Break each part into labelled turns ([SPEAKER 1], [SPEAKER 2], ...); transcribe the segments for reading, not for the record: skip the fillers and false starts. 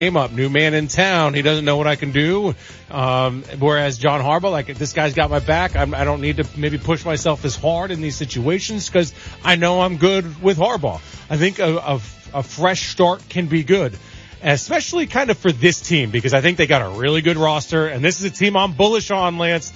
[SPEAKER 1] game up, new man in town. He doesn't know what I can do. Whereas John Harbaugh, like, this guy's got my back. I don't need to maybe push myself as hard in these situations because I know I'm good with Harbaugh. I think a fresh start can be good, especially kind of for this team, because I think they got a really good roster, and this is a team I'm bullish on, Lance.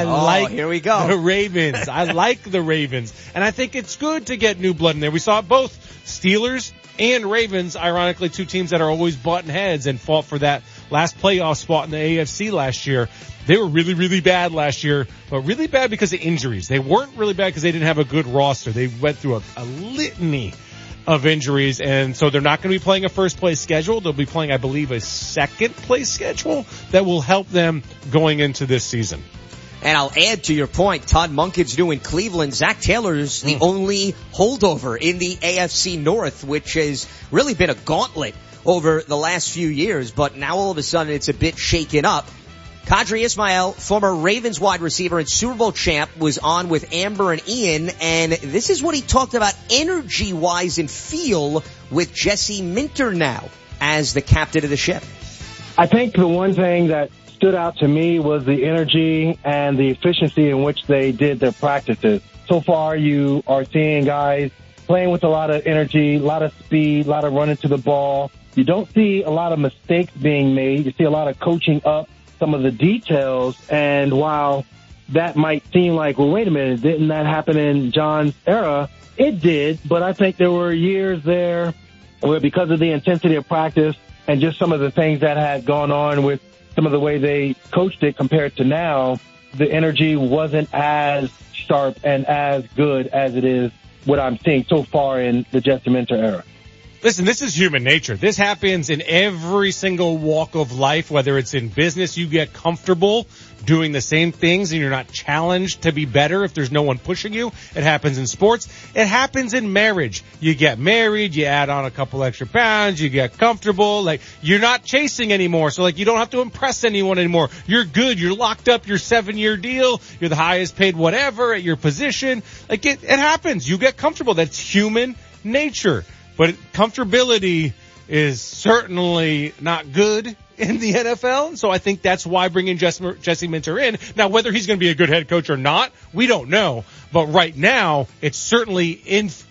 [SPEAKER 2] Here we go.
[SPEAKER 1] The Ravens. I like the Ravens, and I think it's good to get new blood in there. We saw both Steelers and Ravens, ironically, two teams that are always butting heads and fought for that last playoff spot in the AFC last year. They were really, really bad last year, but really bad because of injuries. They weren't really bad because they didn't have a good roster. They went through a litany of injuries, and so they're not going to be playing a first-place schedule. They'll be playing, I believe, a second-place schedule that will help them going into this season.
[SPEAKER 2] And I'll add to your point, Todd Monken's new in Cleveland. Zach Taylor's the only holdover in the AFC North, which has really been a gauntlet over the last few years. But now all of a sudden it's a bit shaken up. Qadry Ismail, former Ravens wide receiver and Super Bowl champ, was on with Amber and Ian. And this is what he talked about energy-wise and feel with Jesse Minter now as the captain of the ship.
[SPEAKER 3] I think the one thing that stood out to me was the energy and the efficiency in which they did their practices. So far, you are seeing guys playing with a lot of energy, a lot of speed, a lot of running to the ball. You don't see a lot of mistakes being made. You see a lot of coaching up some of the details. And while that might seem like, well, wait a minute, didn't that happen in John's era? It did, but I think there were years there where, because of the intensity of practice and just some of the things that had gone on with some of the way they coached it compared to now, the energy wasn't as sharp and as good as it is what I'm seeing so far in the Jesse Minter era.
[SPEAKER 1] Listen, this is human nature. This happens in every single walk of life, whether it's in business, you get comfortable doing the same things and you're not challenged to be better if there's no one pushing you. It happens in sports. It happens in marriage. You get married, you add on a couple extra pounds, you get comfortable, like you're not chasing anymore. So like you don't have to impress anyone anymore. You're good. You're locked up your 7-year deal. You're the highest paid whatever at your position. Like it happens. You get comfortable. That's human nature. But comfortability is certainly not good in the NFL. So I think that's why bringing Jesse Minter in. Now, whether he's going to be a good head coach or not, we don't know. But right now, it's certainly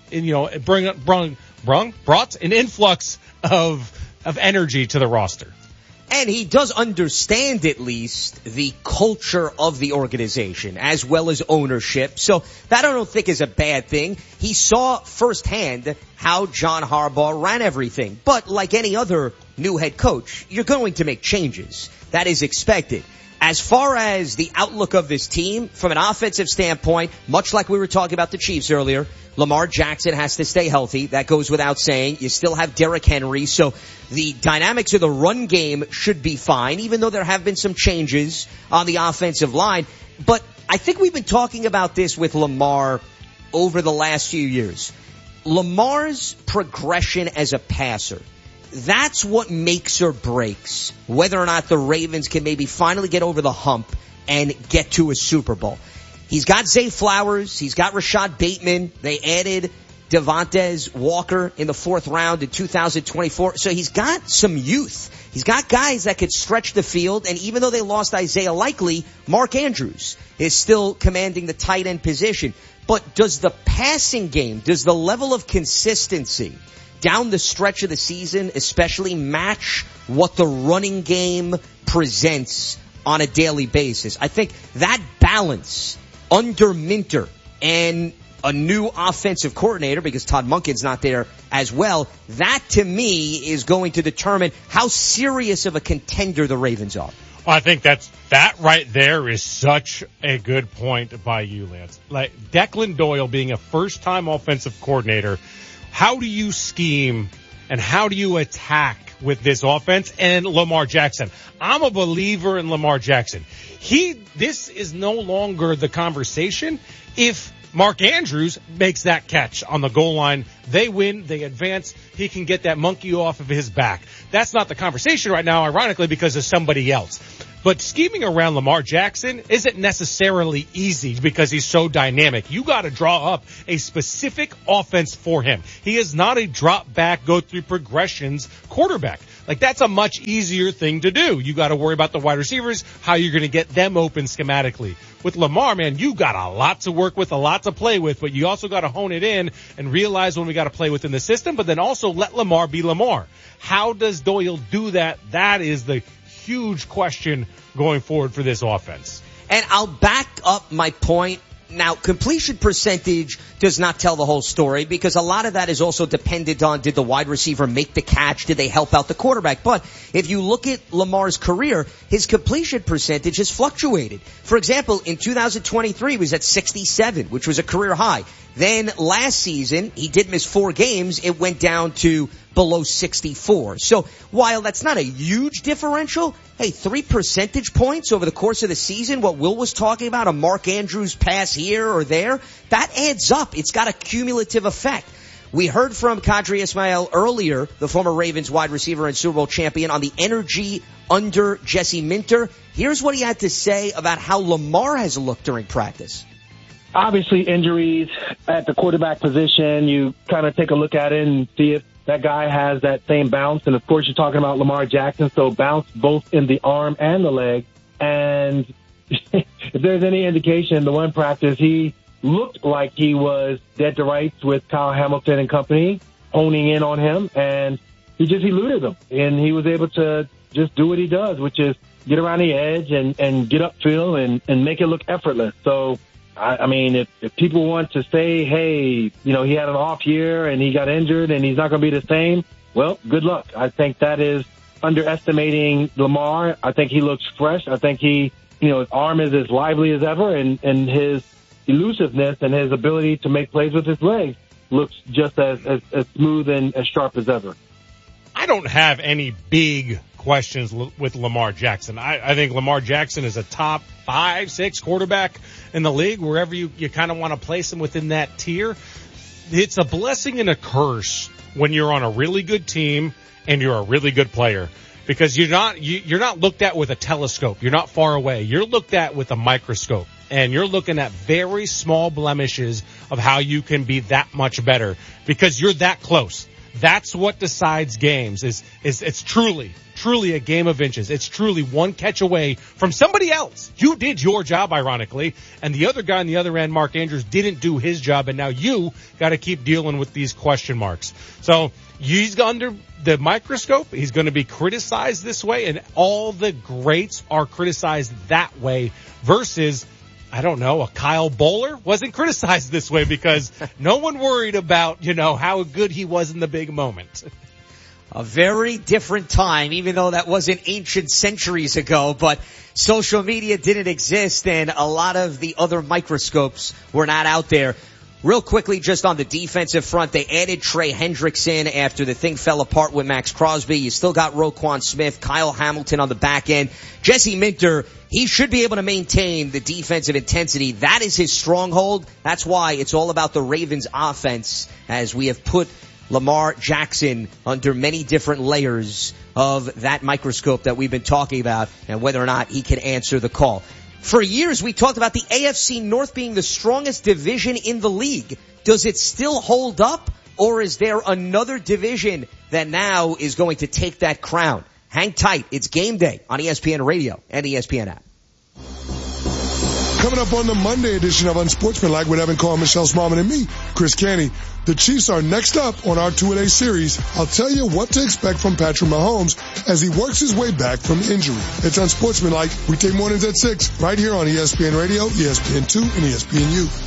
[SPEAKER 1] brought an influx of energy to the roster.
[SPEAKER 2] And he does understand, at least, the culture of the organization as well as ownership. So that I don't think is a bad thing. He saw firsthand how John Harbaugh ran everything. But like any other new head coach, you're going to make changes. That is expected. As far as the outlook of this team, from an offensive standpoint, much like we were talking about the Chiefs earlier, Lamar Jackson has to stay healthy. That goes without saying. You still have Derrick Henry, so the dynamics of the run game should be fine, even though there have been some changes on the offensive line. But I think we've been talking about this with Lamar over the last few years. Lamar's progression as a passer, that's what makes or breaks whether or not the Ravens can maybe finally get over the hump and get to a Super Bowl. He's got Zay Flowers. He's got Rashad Bateman. They added Devontae Walker in the 4th round in 2024. So he's got some youth. He's got guys that could stretch the field. And even though they lost Isaiah Likely, Mark Andrews is still commanding the tight end position. But does the passing game, does the level of consistency down the stretch of the season especially match what the running game presents on a daily basis? I think that balance under Minter and a new offensive coordinator, because Todd Monken's not there as well, that to me is going to determine how serious of a contender the Ravens are.
[SPEAKER 1] I think that right there is such a good point by you, Lance. Like Declan Doyle being a first-time offensive coordinator, how do you scheme and how do you attack with this offense and Lamar Jackson? I'm a believer in Lamar Jackson. This is no longer the conversation. If Mark Andrews makes that catch on the goal line, they win, they advance, he can get that monkey off of his back. That's not the conversation right now, ironically, because of somebody else. But scheming around Lamar Jackson isn't necessarily easy because he's so dynamic. You got to draw up a specific offense for him. He is not a drop back, go through progressions quarterback. Like, that's a much easier thing to do. You got to worry about the wide receivers, how you're going to get them open schematically. With Lamar, man, you got a lot to work with, a lot to play with, but you also got to hone it in and realize when we got to play within the system, but then also let Lamar be Lamar. How does Doyle do that? That is the huge question going forward for this offense.
[SPEAKER 2] And I'll back up my point. Now, completion percentage does not tell the whole story because a lot of that is also dependent on did the wide receiver make the catch, did they help out the quarterback. But if you look at Lamar's career, his completion percentage has fluctuated. For example, in 2023 he was at 67, which was a career high. Then last season, he did miss 4 games. It went down to below 64. So while that's not a huge differential, hey, 3 percentage points over the course of the season, what Will was talking about, a Mark Andrews pass here or there, that adds up. It's got a cumulative effect. We heard from Qadry Ismail earlier, the former Ravens wide receiver and Super Bowl champion, on the energy under Jesse Minter. Here's what he had to say about how Lamar has looked during practice.
[SPEAKER 3] Obviously, injuries at the quarterback position, you kind of take a look at it and see if that guy has that same bounce. And, of course, you're talking about Lamar Jackson, so bounce both in the arm and the leg. And if there's any indication, the one practice, he looked like he was dead to rights with Kyle Hamilton and company, honing in on him, and he just eluded them. And he was able to just do what he does, which is get around the edge and get upfield and make it look effortless. So, I mean, if people want to say, hey, you know, he had an off year and he got injured and he's not going to be the same, well, good luck. I think that is underestimating Lamar. I think he looks fresh. I think his arm is as lively as ever, and his elusiveness and his ability to make plays with his legs looks just as smooth and as sharp as ever.
[SPEAKER 1] I don't have any big questions with Lamar Jackson. I think Lamar Jackson is a top 5-6 quarterback in the league, wherever you kind of want to place him within that tier. It's a blessing and a curse when you're on a really good team and you're a really good player, because you're not looked at with a telescope. You're not far away. You're looked at with a microscope, and you're looking at very small blemishes of how you can be that much better because you're that close. That's what decides games. It's truly a game of inches. It's truly one catch away from somebody else. You did your job, ironically, and the other guy on the other end, Mark Andrews, didn't do his job, and now you got to keep dealing with these question marks. So he's under the microscope. He's going to be criticized this way, and all the greats are criticized that way versus, I don't know, a Kyle Bowler wasn't criticized this way because no one worried about, how good he was in the big moment.
[SPEAKER 2] A very different time, even though that wasn't ancient centuries ago, but social media didn't exist and a lot of the other microscopes were not out there. Real quickly, just on the defensive front, they added Trey Hendrickson after the thing fell apart with Max Crosby. You still got Roquan Smith, Kyle Hamilton on the back end. Jesse Minter, he should be able to maintain the defensive intensity. That is his stronghold. That's why it's all about the Ravens offense, as we have put Lamar Jackson under many different layers of that microscope that we've been talking about and whether or not he can answer the call. For years, we talked about the AFC North being the strongest division in the league. Does it still hold up, or is there another division that now is going to take that crown? Hang tight. It's game day on ESPN Radio and ESPN app.
[SPEAKER 4] Coming up on the Monday edition of Unsportsmanlike with Evan Carr, Michelle Smallman, and me, Chris Canty. The Chiefs are next up on our 2-a-day series. I'll tell you what to expect from Patrick Mahomes as he works his way back from injury. It's Unsportsmanlike, weekday mornings at 6, right here on ESPN Radio, ESPN2, and ESPNU.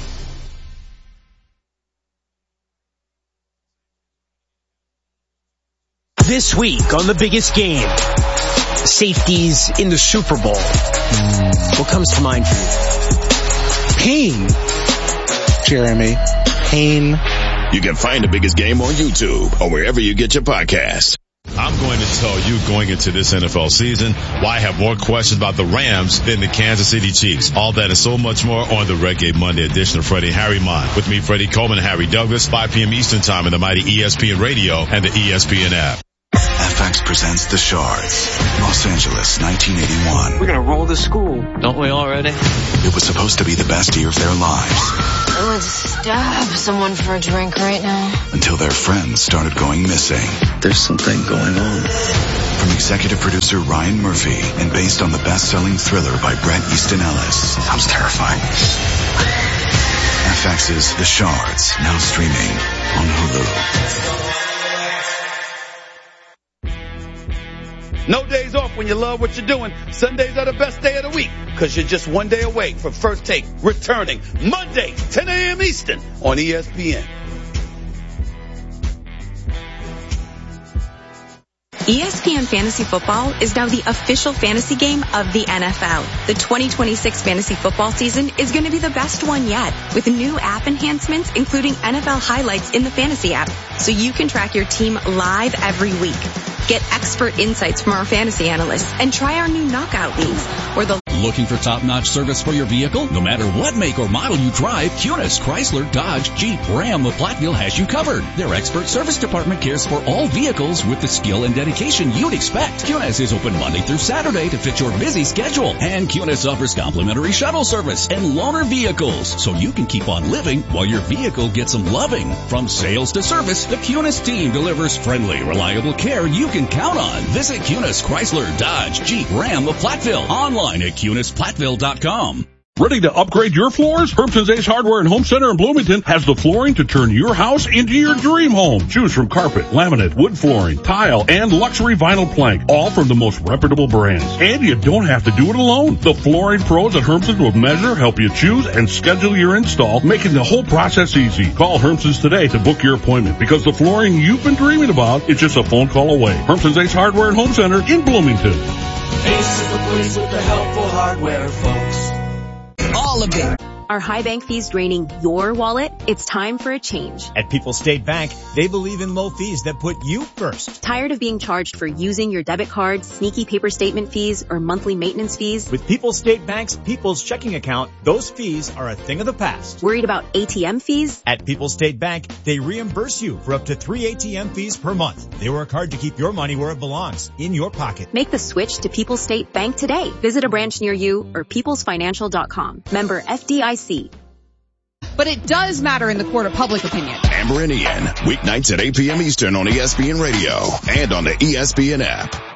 [SPEAKER 5] This week on The Biggest Game, safeties in the Super Bowl. What comes to mind for you?
[SPEAKER 6] Pain. Jeremy. Pain.
[SPEAKER 7] You can find The Biggest Game on YouTube or wherever you get your podcasts.
[SPEAKER 8] I'm going to tell you going into this NFL season why I have more questions about the Rams than the Kansas City Chiefs. All that and so much more on the Red Gate Monday edition of Freddie and Harry Mind. With me, Freddie Coleman and Harry Douglas, 5 p.m. Eastern Time on the mighty ESPN Radio and the ESPN app.
[SPEAKER 9] FX presents The Shards, Los Angeles, 1981.
[SPEAKER 10] We're gonna roll the school, don't we already?
[SPEAKER 9] It was supposed to be the best year of their lives.
[SPEAKER 11] I would stab someone for a drink right now.
[SPEAKER 9] Until their friends started going missing.
[SPEAKER 10] There's something going on.
[SPEAKER 9] From executive producer Ryan Murphy and based on the best-selling thriller by Bret Easton Ellis. Sounds terrifying. FX's The Shards, now streaming on Hulu.
[SPEAKER 12] No days off when you love what you're doing. Sundays are the best day of the week because you're just one day away from First Take returning Monday, 10 a.m. Eastern on ESPN.
[SPEAKER 13] ESPN Fantasy Football is now the official fantasy game of the NFL. The 2026 fantasy football season is going to be the best one yet, with new app enhancements including NFL highlights in the fantasy app, so you can track your team live every week. Get expert insights from our fantasy analysts and try our new knockout leagues, where the
[SPEAKER 14] Looking for top-notch service for your vehicle? No matter what make or model you drive, Cunis, Chrysler, Dodge, Jeep, Ram of Platteville has you covered. Their expert service department cares for all vehicles with the skill and dedication you'd expect. Cunis is open Monday through Saturday to fit your busy schedule. And Cunis offers complimentary shuttle service and loaner vehicles, so you can keep on living while your vehicle gets some loving. From sales to service, the Cunis team delivers friendly, reliable care you can count on. Visit Cunis, Chrysler, Dodge, Jeep, Ram of Platteville. Online at CunisPlatteville.com.
[SPEAKER 15] Ready to upgrade your floors? Hermson's Ace Hardware and Home Center in Bloomington has the flooring to turn your house into your dream home. Choose from carpet, laminate, wood flooring, tile, and luxury vinyl plank, all from the most reputable brands. And you don't have to do it alone. The flooring pros at Hermson's will measure, help you choose, and schedule your install, making the whole process easy. Call Hermson's today to book your appointment, because the flooring you've been dreaming about is just a phone call away. Hermson's Ace Hardware and Home Center in Bloomington.
[SPEAKER 16] Ace is the place with the helpful hardware, folks.
[SPEAKER 13] all of it. Are high bank fees draining your wallet? It's time for a change.
[SPEAKER 17] At People's State Bank, they believe in low fees that put you first.
[SPEAKER 13] Tired of being charged for using your debit card, sneaky paper statement fees, or monthly maintenance fees?
[SPEAKER 17] With People's State Bank's People's Checking Account, those fees are a thing of the past.
[SPEAKER 13] Worried about ATM fees?
[SPEAKER 17] At People's State Bank, they reimburse you for up to 3 ATM fees per month. They work hard to keep your money where it belongs, in your pocket.
[SPEAKER 13] Make the switch to People's State Bank today. Visit a branch near you or peoplesfinancial.com. Member FDIC.
[SPEAKER 18] But it does matter in the court of public opinion.
[SPEAKER 7] Amber and Ian, weeknights at 8 p.m. Eastern on ESPN Radio and on the ESPN app.